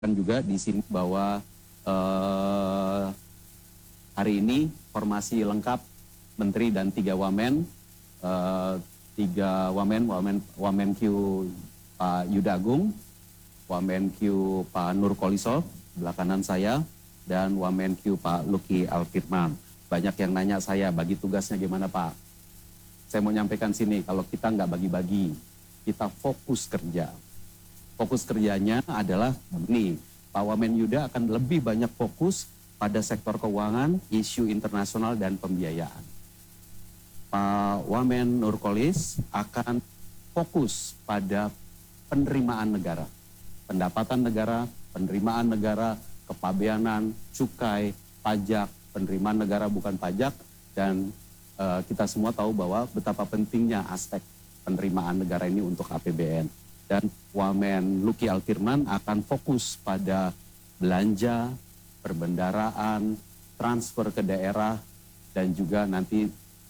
Kan juga di sini bahwa eh, hari ini formasi lengkap Menteri dan 3 Wamen, eh, 3 Wamen, Wamenq Pak Yuda Agung, Wamenq Pak Nur Kolisol, sebelah kanan saya, dan Wamenq Pak Luki Alfirman. Banyak yang nanya saya, bagi tugasnya gimana Pak? Saya mau nyampaikan sini, kalau kita nggak bagi-bagi, kita fokus kerja. Fokus kerjanya adalah ini, Pak Wamen Yuda akan lebih banyak fokus pada sektor keuangan, isu internasional, dan pembiayaan. Pak Wamen Nurkolis akan fokus pada penerimaan negara, pendapatan negara, penerimaan negara, kepabeanan, cukai, pajak, penerimaan negara bukan pajak, dan kita semua tahu bahwa betapa pentingnya aspek penerimaan negara ini untuk APBN. Dan Wamen Luki Alfirman akan fokus pada belanja, perbendaraan, transfer ke daerah, dan juga nanti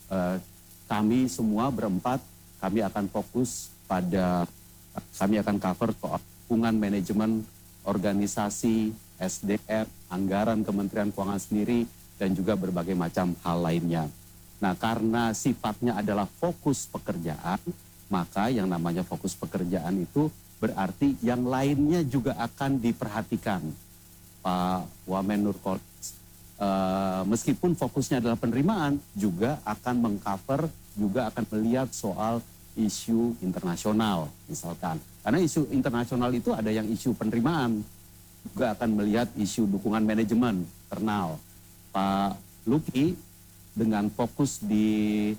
kami semua berempat, kami akan fokus pada, kami akan cover soal hubungan manajemen, organisasi, SDM, anggaran Kementerian Keuangan sendiri, dan juga berbagai macam hal lainnya. Nah, karena sifatnya adalah fokus pekerjaan, maka yang namanya fokus pekerjaan itu berarti yang lainnya juga akan diperhatikan. Pak Wamen Nurkolis, meskipun fokusnya adalah penerimaan, juga akan mengcover, juga akan melihat soal isu internasional misalkan. Karena isu internasional itu ada yang isu penerimaan, juga akan melihat isu dukungan manajemen internal. Pak Luki dengan fokus di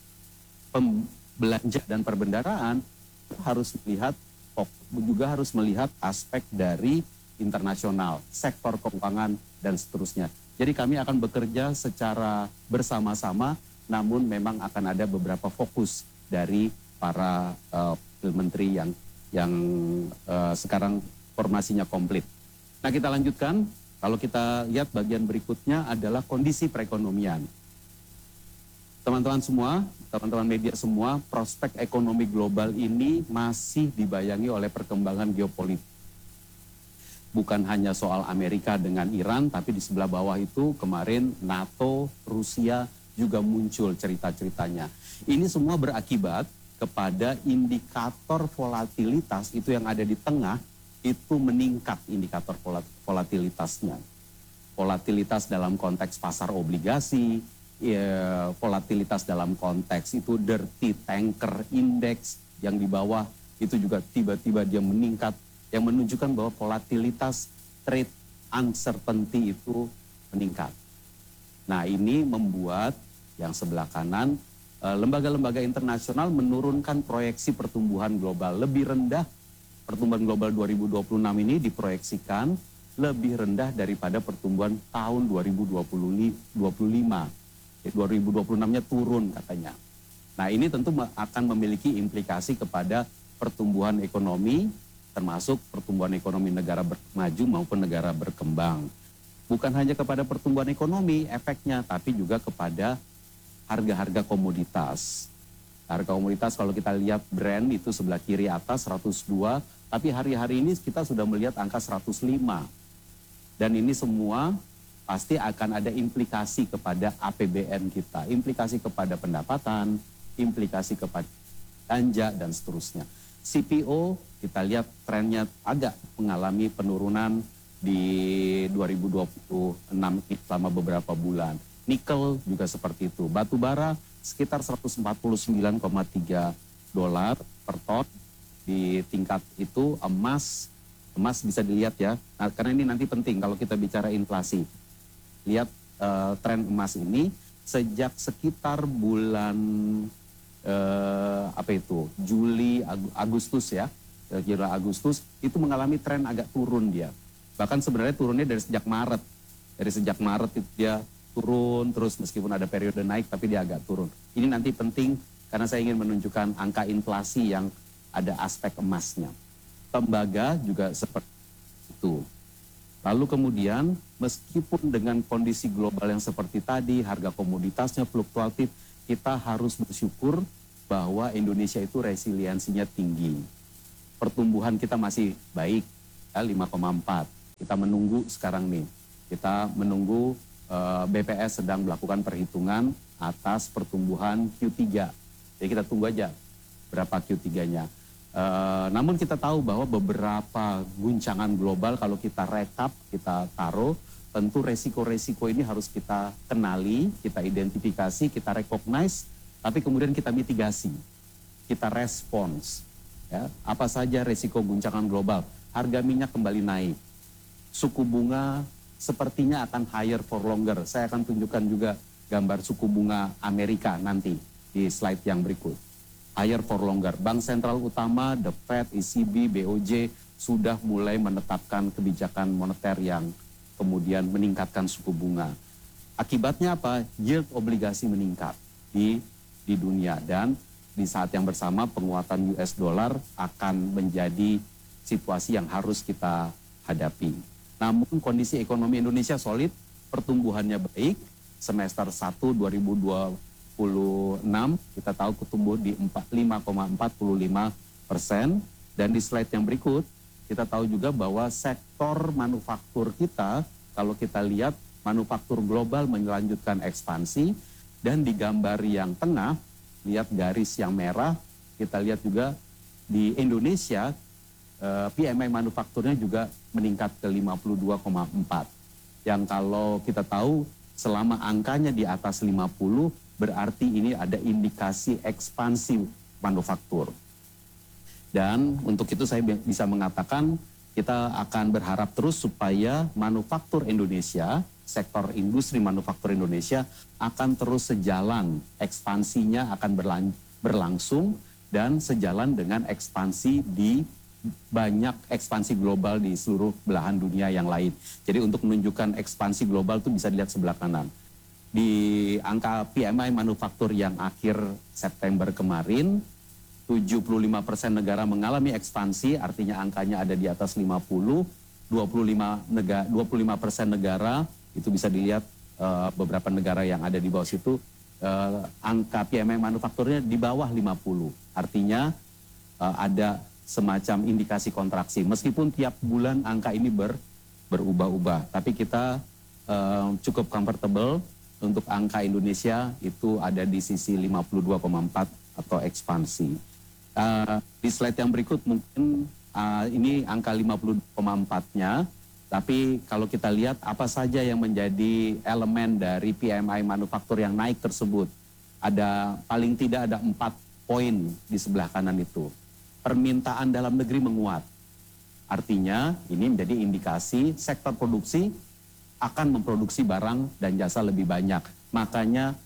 belanja dan perbendaraan harus melihat, juga harus melihat aspek dari internasional, sektor keuangan, dan seterusnya. Jadi kami akan bekerja secara bersama-sama, namun memang akan ada beberapa fokus dari para menteri yang sekarang formasinya komplit. Nah, kita lanjutkan. Kalau kita lihat bagian berikutnya adalah kondisi perekonomian. Teman-teman semua, teman-teman media semua, prospek ekonomi global ini masih dibayangi oleh perkembangan geopolitik. Bukan hanya soal Amerika dengan Iran, tapi di sebelah bawah itu kemarin NATO, Rusia juga muncul cerita-ceritanya. Ini semua berakibat kepada indikator volatilitas itu yang ada di tengah, itu meningkat indikator volatilitasnya. Volatilitas dalam konteks pasar obligasi, volatilitas dalam konteks itu dirty tanker index yang di bawah itu juga tiba-tiba dia meningkat, yang menunjukkan bahwa volatilitas trade uncertainty itu meningkat. Nah, ini membuat yang sebelah kanan lembaga-lembaga internasional menurunkan proyeksi pertumbuhan global lebih rendah. Pertumbuhan global 2026 ini diproyeksikan lebih rendah daripada pertumbuhan tahun 2025. 2026-nya turun katanya. Nah, ini tentu akan memiliki implikasi kepada pertumbuhan ekonomi, termasuk pertumbuhan ekonomi negara maju maupun negara berkembang. Bukan hanya kepada pertumbuhan ekonomi efeknya, tapi juga kepada harga-harga komoditas. Harga komoditas kalau kita lihat Brent itu sebelah kiri atas 102, tapi hari-hari ini kita sudah melihat angka 105. Dan ini semua pasti akan ada implikasi kepada APBN kita, implikasi kepada pendapatan, implikasi kepada belanja, dan seterusnya. CPO kita lihat trennya agak mengalami penurunan di 2026 selama beberapa bulan. Nikel juga seperti itu. Batu bara sekitar 149,3 dolar per ton di tingkat itu. Emas bisa dilihat ya. Nah, karena ini nanti penting kalau kita bicara inflasi. Lihat tren emas ini sejak sekitar bulan Juli, Agustus ya, kira Agustus itu mengalami tren agak turun dia. Bahkan sebenarnya turunnya dari sejak Maret. Dari sejak Maret itu dia turun terus, meskipun ada periode naik tapi dia agak turun. Ini nanti penting karena saya ingin menunjukkan angka inflasi yang ada aspek emasnya. Tembaga juga seperti itu. Lalu kemudian meskipun dengan kondisi global yang seperti tadi, harga komoditasnya fluktuatif, kita harus bersyukur bahwa Indonesia itu resiliensinya tinggi. Pertumbuhan kita masih baik, ya, 5,4. Kita menunggu sekarang nih, kita menunggu BPS sedang melakukan perhitungan atas pertumbuhan Q3. Jadi kita tunggu aja berapa Q3-nya. Namun kita tahu bahwa beberapa guncangan global kalau kita rekap, kita taruh, tentu resiko-resiko ini harus kita kenali, kita identifikasi, kita recognize, tapi kemudian kita mitigasi, kita respons. Ya, apa saja resiko guncangan global? Harga minyak kembali naik, suku bunga sepertinya akan higher for longer. Saya akan tunjukkan juga gambar suku bunga Amerika nanti di slide yang berikut. Higher for longer. Bank sentral utama, The Fed, ECB, BOJ sudah mulai menetapkan kebijakan moneter yang kemudian meningkatkan suku bunga. Akibatnya apa? Yield obligasi meningkat di dunia, dan di saat yang bersama penguatan US dollar akan menjadi situasi yang harus kita hadapi. Namun kondisi ekonomi Indonesia solid, pertumbuhannya baik. Semester 1 2026 kita tahu tumbuh di 5,45%, dan di slide yang berikut kita tahu juga bahwa sektor manufaktur kita, kalau kita lihat manufaktur global melanjutkan ekspansi, dan di gambar yang tengah lihat garis yang merah, kita lihat juga di Indonesia PMI manufakturnya juga meningkat ke 52,4. Yang kalau kita tahu selama angkanya di atas 50 berarti ini ada indikasi ekspansi manufaktur. Dan untuk itu saya bisa mengatakan kita akan berharap terus supaya manufaktur Indonesia, sektor industri manufaktur Indonesia akan terus sejalan, ekspansinya akan berlangsung dan sejalan dengan ekspansi di banyak ekspansi global di seluruh belahan dunia yang lain. Jadi untuk menunjukkan ekspansi global itu bisa dilihat sebelah kanan. Di angka PMI manufaktur yang akhir September kemarin, 75% negara mengalami ekspansi, artinya angkanya ada di atas 50, 25% negara, itu bisa dilihat beberapa negara yang ada di bawah situ, angka PMI manufakturnya di bawah 50. Artinya ada semacam indikasi kontraksi. Meskipun tiap bulan angka ini berubah-ubah, tapi kita cukup comfortable untuk angka Indonesia itu ada di sisi 52,4 atau ekspansi. Di slide yang berikut mungkin ini angka 52,4-nya, tapi kalau kita lihat apa saja yang menjadi elemen dari PMI manufaktur yang naik tersebut, ada paling tidak ada 4 poin di sebelah kanan itu. Permintaan dalam negeri menguat. Artinya ini menjadi indikasi sektor produksi akan memproduksi barang dan jasa lebih banyak. Makanya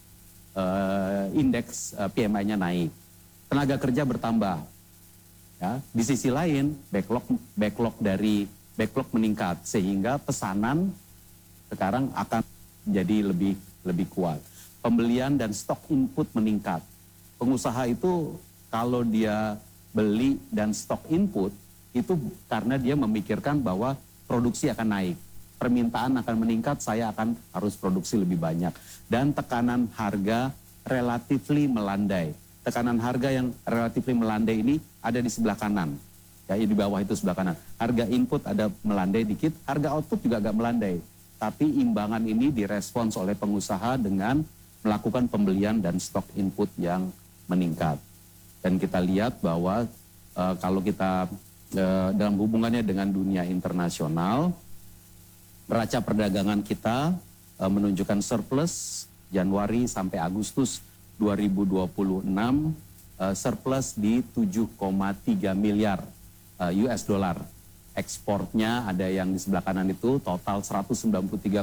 indeks PMI-nya naik. Tenaga kerja bertambah. Ya, di sisi lain backlog meningkat sehingga pesanan sekarang akan jadi lebih kuat. Pembelian dan stok input meningkat. Pengusaha itu kalau dia beli dan stok input itu karena dia memikirkan bahwa produksi akan naik, permintaan akan meningkat, saya akan harus produksi lebih banyak, dan tekanan harga relatifly melandai. Tekanan harga yang relatifly melandai ini ada di sebelah kanan, ya di bawah itu sebelah kanan. Harga input ada melandai dikit, harga output juga agak melandai. Tapi imbangan ini direspons oleh pengusaha dengan melakukan pembelian dan stok input yang meningkat. Dan kita lihat bahwa kalau kita dalam hubungannya dengan dunia internasional, neraca perdagangan kita menunjukkan surplus Januari sampai Agustus 2026, surplus di 7,3 miliar US dollar. Ekspornya ada yang di sebelah kanan itu total 193,6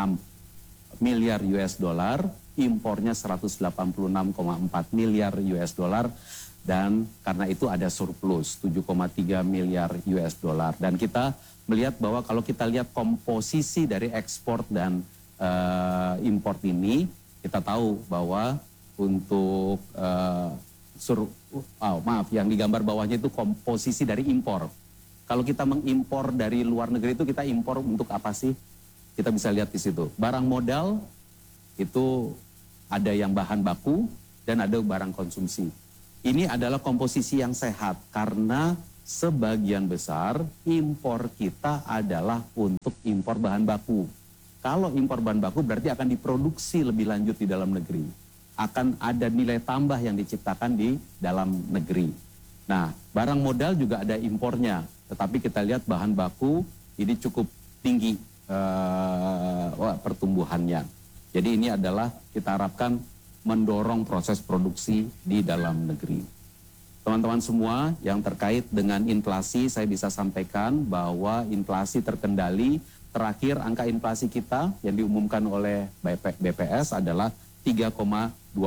miliar US dollar, impornya 186,4 miliar US dollar, dan karena itu ada surplus 7,3 miliar US dollar. Dan kita melihat bahwa kalau kita lihat komposisi dari ekspor dan import ini, kita tahu bahwa untuk yang digambar bawahnya itu komposisi dari impor. Kalau kita mengimpor dari luar negeri itu kita impor untuk apa sih? Kita bisa lihat di situ. Barang modal itu ada yang bahan baku dan ada barang konsumsi. Ini adalah komposisi yang sehat karena sebagian besar impor kita adalah untuk impor bahan baku. Kalau impor bahan baku berarti akan diproduksi lebih lanjut di dalam negeri. Akan ada nilai tambah yang diciptakan di dalam negeri. Nah, barang modal juga ada impornya. Tetapi kita lihat bahan baku ini cukup tinggi pertumbuhannya. Jadi ini adalah kita harapkan mendorong proses produksi di dalam negeri. Teman-teman semua yang terkait dengan inflasi, saya bisa sampaikan bahwa inflasi terkendali. Terakhir angka inflasi kita yang diumumkan oleh BPS adalah 3,28%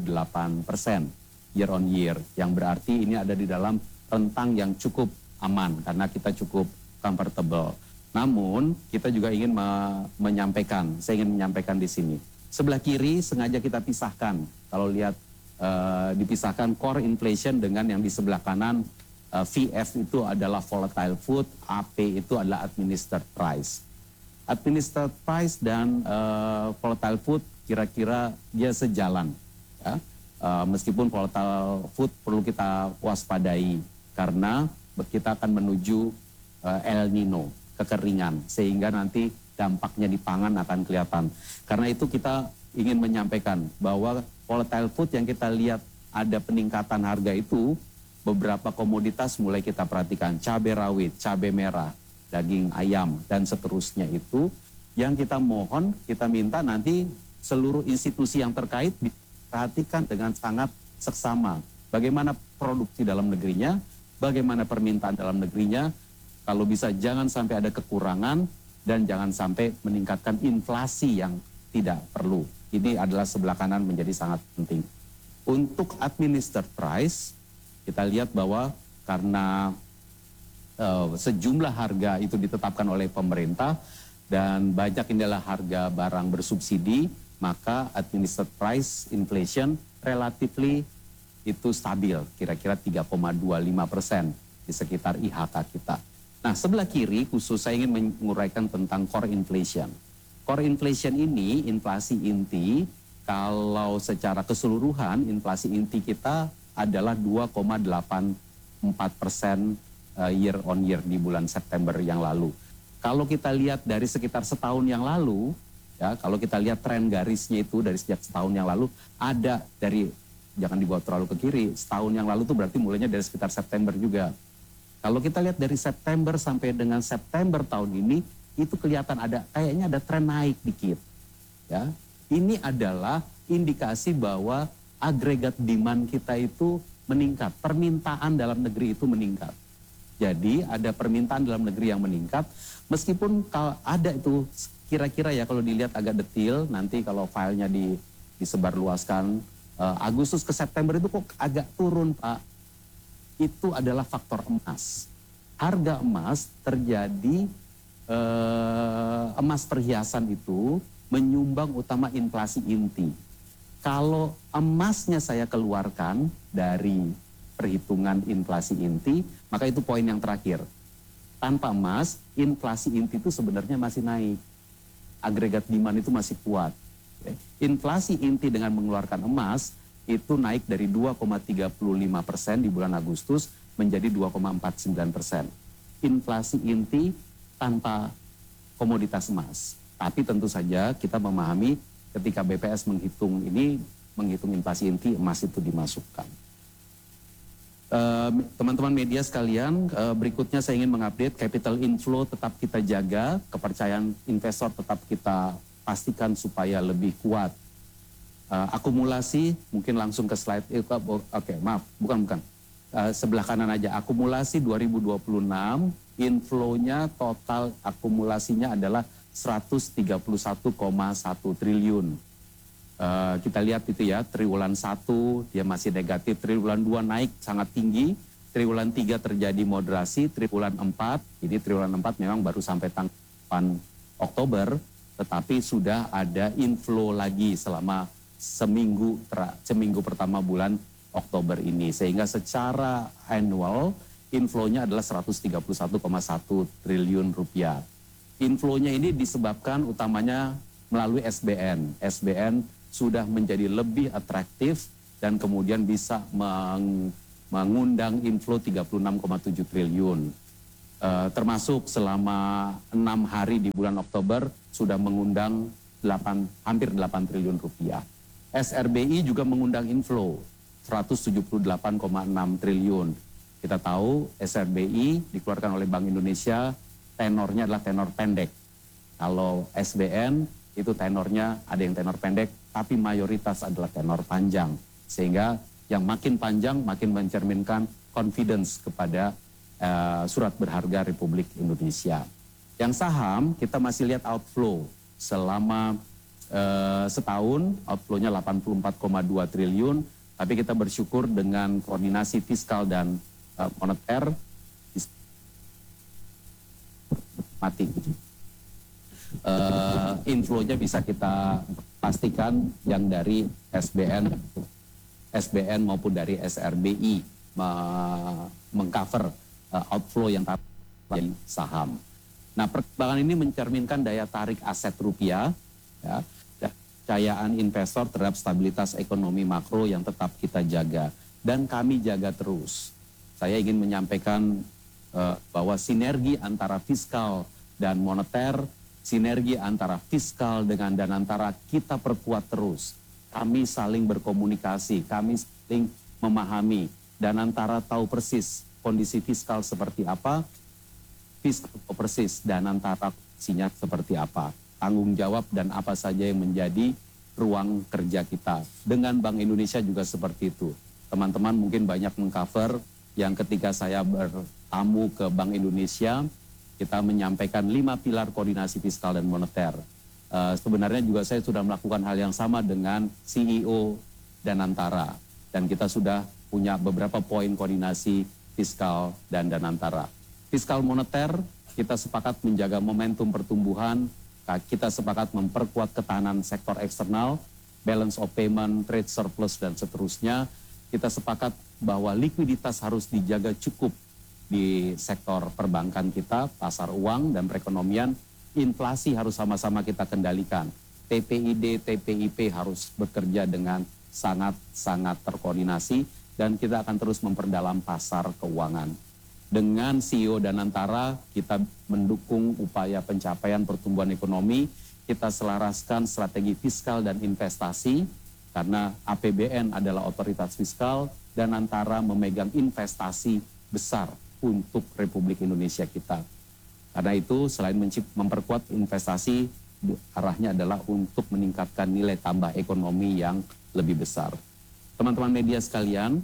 year on year. Yang berarti ini ada di dalam rentang yang cukup aman karena kita cukup comfortable. Namun kita juga ingin menyampaikan, saya ingin menyampaikan di sini. Sebelah kiri sengaja kita pisahkan, kalau lihat dipisahkan core inflation dengan yang di sebelah kanan VF itu adalah volatile food, AP itu adalah administered price. Administered price dan volatile food kira-kira dia sejalan, ya. Meskipun volatile food perlu kita waspadai karena kita akan menuju El Nino, kekeringan, sehingga nanti dampaknya di pangan akan kelihatan. Karena itu kita ingin menyampaikan bahwa volatile food yang kita lihat ada peningkatan harga itu, beberapa komoditas mulai kita perhatikan, cabai rawit, cabai merah, daging ayam, dan seterusnya itu, yang kita mohon, kita minta nanti seluruh institusi yang terkait diperhatikan dengan sangat seksama. Bagaimana produksi dalam negerinya, bagaimana permintaan dalam negerinya, kalau bisa jangan sampai ada kekurangan, dan jangan sampai meningkatkan inflasi yang tidak perlu. Ini adalah sebelah kanan menjadi sangat penting. Untuk administered price, kita lihat bahwa karena sejumlah harga itu ditetapkan oleh pemerintah dan banyak inilah harga barang bersubsidi, maka administered price inflation relatively itu stabil, kira-kira 3,25% di sekitar IHK kita. Nah, sebelah kiri khusus saya ingin menguraikan tentang core inflation. Core inflation ini, inflasi inti, kalau secara keseluruhan inflasi inti kita adalah 2,84% year on year di bulan September yang lalu. Kalau kita lihat dari sekitar setahun yang lalu, ya, kalau kita lihat tren garisnya itu dari sejak setahun yang lalu, ada dari, jangan dibawa terlalu ke kiri, setahun yang lalu itu berarti mulainya dari sekitar September juga. Kalau kita lihat dari September sampai dengan September tahun ini, itu kelihatan ada, kayaknya ada tren naik dikit. Ya, ini adalah indikasi bahwa agregat demand kita itu meningkat, permintaan dalam negeri itu meningkat. Jadi ada permintaan dalam negeri yang meningkat, meskipun kalau ada itu kira-kira ya kalau dilihat agak detail, nanti kalau filenya disebarluaskan, Agustus ke September itu kok agak turun Pak. Itu adalah faktor emas. Harga emas terjadi, emas perhiasan itu menyumbang utama inflasi inti. Kalau emasnya saya keluarkan dari perhitungan inflasi inti, maka itu poin yang terakhir. Tanpa emas, inflasi inti itu sebenarnya masih naik. Agregat demand itu masih kuat. Inflasi inti dengan mengeluarkan emas itu naik dari 2,35% di bulan Agustus menjadi 2,49%. Inflasi inti tanpa komoditas emas. Tapi tentu saja kita memahami ketika BPS menghitung inflasi inti, emas itu dimasukkan. Teman-teman media sekalian, berikutnya saya ingin mengupdate capital inflow tetap kita jaga, kepercayaan investor tetap kita pastikan supaya lebih kuat. Akumulasi, mungkin langsung ke slide, oke, maaf, bukan. Sebelah kanan aja, akumulasi 2026, inflow-nya total akumulasinya adalah 131,1 triliun. Kita lihat itu ya, triwulan 1 dia masih negatif, triwulan 2 naik sangat tinggi, triwulan 3 terjadi moderasi, triwulan 4, ini triwulan 4 memang baru sampai tanggal 8 Oktober, tetapi sudah ada inflow lagi selama seminggu pertama bulan Oktober ini, sehingga secara annual inflow-nya adalah 131,1 triliun rupiah. Inflow-nya ini disebabkan utamanya melalui SBN. SBN sudah menjadi lebih atraktif dan kemudian bisa mengundang inflow 36,7 triliun. Termasuk selama 6 hari di bulan Oktober sudah mengundang hampir 8 triliun rupiah. SRBI juga mengundang inflow 178,6 triliun. Kita tahu SRBI dikeluarkan oleh Bank Indonesia, tenornya adalah tenor pendek. Kalau SBN itu tenornya ada yang tenor pendek, tapi mayoritas adalah tenor panjang. Sehingga yang makin panjang makin mencerminkan confidence kepada surat berharga Republik Indonesia. Yang saham kita masih lihat outflow selama setahun, outflow-nya 84,2 triliun, tapi kita bersyukur dengan koordinasi fiskal dan moneter mati. Inflow-nya bisa kita pastikan yang dari SBN maupun dari SRBI mengcover outflow yang dari saham. Nah, perkembangan ini mencerminkan daya tarik aset rupiah, ya, dan kepercayaan investor terhadap stabilitas ekonomi makro yang tetap kita jaga dan kami jaga terus. Saya ingin menyampaikan bahwa sinergi antara fiskal dan moneter, sinergi antara fiskal dengan dan antara kita perkuat terus. Kami saling berkomunikasi, kami saling memahami dan antara tahu persis kondisi fiskal seperti apa, fiskal persis dan antara kondisinya seperti apa, tanggung jawab dan apa saja yang menjadi ruang kerja kita. Dengan Bank Indonesia juga seperti itu. Teman-teman mungkin banyak mengcover yang ketika saya bertamu ke Bank Indonesia, kita menyampaikan 5 pilar koordinasi fiskal dan moneter. Sebenarnya juga saya sudah melakukan hal yang sama dengan CEO Danantara. Dan kita sudah punya beberapa poin koordinasi fiskal dan Danantara. Fiskal moneter, kita sepakat menjaga momentum pertumbuhan, kita sepakat memperkuat ketahanan sektor eksternal, balance of payment, trade surplus, dan seterusnya. Kita sepakat bahwa likuiditas harus dijaga cukup di sektor perbankan kita, pasar uang dan perekonomian. Inflasi harus sama-sama kita kendalikan. TPID, TPIP harus bekerja dengan sangat-sangat terkoordinasi dan kita akan terus memperdalam pasar keuangan. Dengan CEO Danantara, kita mendukung upaya pencapaian pertumbuhan ekonomi, kita selaraskan strategi fiskal dan investasi, karena APBN adalah otoritas fiskal, Danantara memegang investasi besar untuk Republik Indonesia kita. Karena itu, selain memperkuat investasi, arahnya adalah untuk meningkatkan nilai tambah ekonomi yang lebih besar. Teman-teman media sekalian,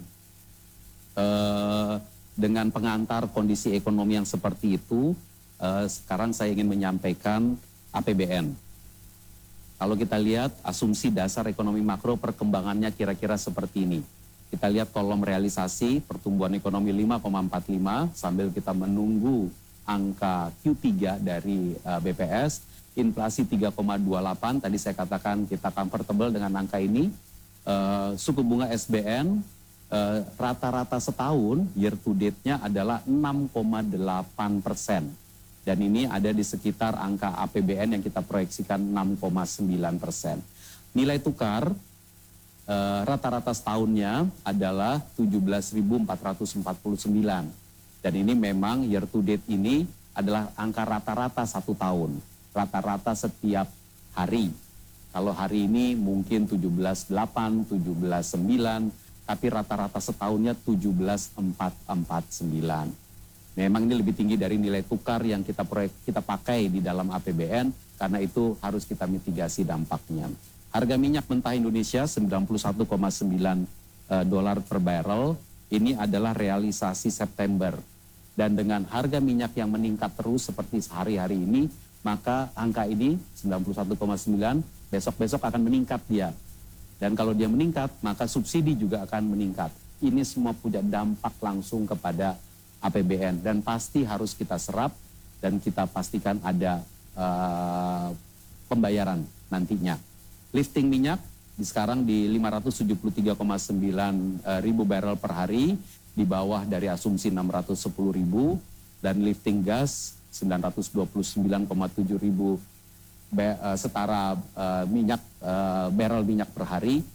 dengan pengantar kondisi ekonomi yang seperti itu, sekarang saya ingin menyampaikan APBN. Kalau kita lihat asumsi dasar ekonomi makro perkembangannya kira-kira seperti ini. Kita lihat kolom realisasi pertumbuhan ekonomi 5,45 sambil kita menunggu angka Q3 dari BPS, inflasi 3,28, tadi saya katakan kita comfortable dengan angka ini. Suku bunga SBN rata-rata setahun year to date-nya adalah 6,8%. Dan ini ada di sekitar angka APBN yang kita proyeksikan 6,9%. Nilai tukar rata-rata setahunnya adalah 17.449. Dan ini memang year to date ini adalah angka rata-rata satu tahun. Rata-rata setiap hari. Kalau hari ini mungkin 17.8, 17.9, tapi rata-rata setahunnya 17.449. Memang ini lebih tinggi dari nilai tukar yang kita pakai di dalam APBN, karena itu harus kita mitigasi dampaknya. Harga minyak mentah Indonesia 91,9 dolar per barrel, ini adalah realisasi September. Dan dengan harga minyak yang meningkat terus seperti sehari-hari ini, maka angka ini 91,9 besok-besok akan meningkat dia. Dan kalau dia meningkat, maka subsidi juga akan meningkat. Ini semua punya dampak langsung kepada APBN dan pasti harus kita serap dan kita pastikan ada pembayaran nantinya. Lifting minyak sekarang di 573,9 ribu barrel per hari, di bawah dari asumsi 610 ribu, dan lifting gas 929,7 ribu setara barrel minyak per hari.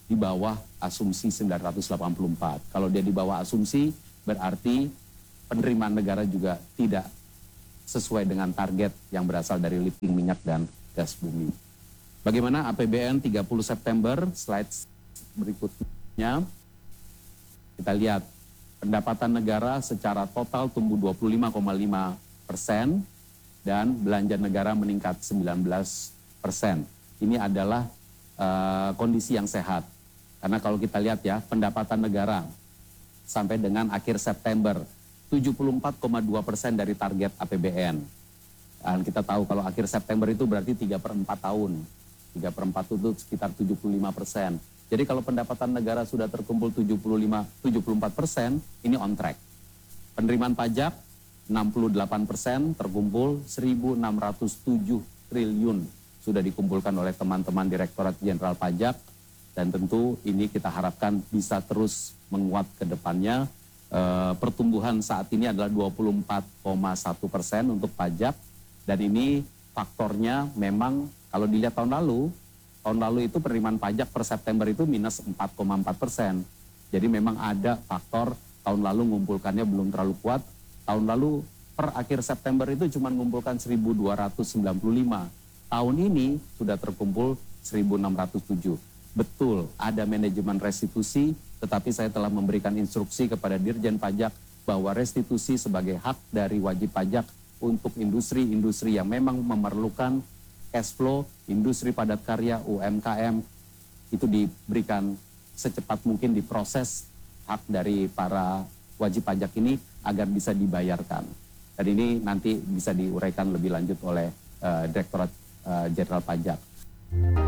di bawah asumsi 984. Kalau dia di bawah asumsi, berarti penerimaan negara juga tidak sesuai dengan target yang berasal dari lifting minyak dan gas bumi. Bagaimana APBN 30 September, slide berikutnya. Kita lihat pendapatan negara secara total tumbuh 25,5% dan belanja negara meningkat 19%. Ini adalah kondisi yang sehat. Karena kalau kita lihat ya, pendapatan negara sampai dengan akhir September 74,2% dari target APBN. Dan kita tahu kalau akhir September itu berarti 3/4 tahun. 3/4 itu sekitar 75%. Jadi kalau pendapatan negara sudah terkumpul 74%, ini on track. Penerimaan pajak 68% terkumpul 1.607 triliun sudah dikumpulkan oleh teman-teman Direktorat Jenderal Pajak, dan tentu ini kita harapkan bisa terus menguat ke depannya. Pertumbuhan saat ini adalah 24,1% untuk pajak, dan ini faktornya memang kalau dilihat tahun lalu itu penerimaan pajak per September itu minus 4,4%. Jadi memang ada faktor tahun lalu ngumpulkannya belum terlalu kuat. Tahun lalu per akhir September itu cuma mengumpulkan 1.295. Tahun ini sudah terkumpul 1.607. Betul, ada manajemen restitusi, tetapi saya telah memberikan instruksi kepada Dirjen Pajak bahwa restitusi sebagai hak dari wajib pajak untuk industri-industri yang memang memerlukan cash flow, industri padat karya, UMKM, itu diberikan secepat mungkin, diproses hak dari para wajib pajak ini agar bisa dibayarkan. Dan ini nanti bisa diuraikan lebih lanjut oleh Direktorat Jenderal Pajak.